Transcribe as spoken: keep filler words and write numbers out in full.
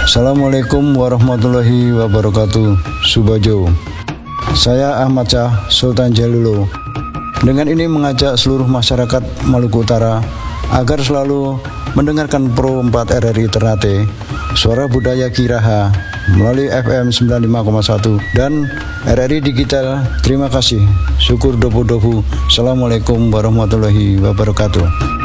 Assalamualaikum warahmatullahi wabarakatuh. Subajo. Saya Ahmad Shah Sultan Jalulo. Dengan ini mengajak seluruh masyarakat Maluku Utara agar selalu mendengarkan Pro empat R R I Ternate, Suara Budaya Kiraha melalui F M sembilan puluh lima koma satu dan R R I Digital. Terima kasih. Syukur dobu-dobu. Assalamualaikum warahmatullahi wabarakatuh.